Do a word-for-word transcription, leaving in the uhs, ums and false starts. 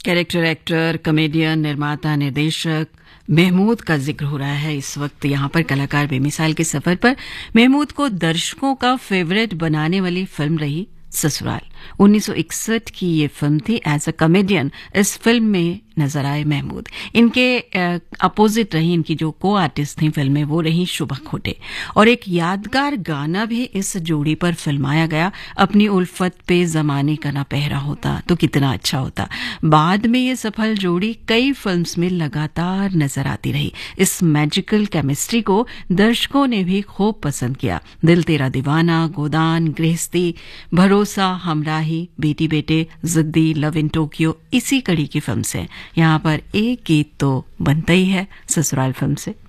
Character actor, comedian, निर्माता, निर्देशक महमूद का जिक्र हो रहा है इस वक्त यहाँ पर कलाकार बेमिसाल के सफर पर। महमूद को दर्शकों का फेवरेट बनाने वाली फिल्म रही ससुराल। उन्नीस सौ इकसठ की ये फिल्म थी। एज अ कॉमेडियन इस फिल्म में नजर आए महमूद। इनके अपोजिट रही, इनकी जो को आर्टिस्ट थी फिल्म में, वो रही शुभा खोटे। और एक यादगार गाना भी इस जोड़ी पर फिल्माया गया, अपनी उल्फत पे जमाने का ना पहरा होता तो कितना अच्छा होता। बाद में ये सफल जोड़ी कई फिल्म्स में लगातार नजर आती रही। इस मैजिकल केमिस्ट्री को दर्शकों ने भी खूब पसंद किया। दिल तेरा दीवाना, गोदान, गृहस्थी, भरोसा, हमराही, बेटी बेटे, जिद्दी, लव इन टोक्यो इसी कड़ी की फिल्म से। यहाँ पर एक गीत तो बनता ही है ससुराल फिल्म से।